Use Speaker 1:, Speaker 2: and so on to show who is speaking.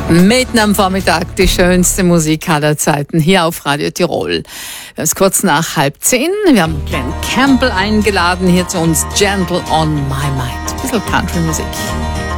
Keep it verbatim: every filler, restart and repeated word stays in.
Speaker 1: Mitten am Vormittag die schönste Musik aller Zeiten hier auf Radio Tirol. Es ist kurz nach halb zehn. Wir haben Glenn Campbell eingeladen hier zu uns. Gentle on my mind. Ein bisschen Country-Musik.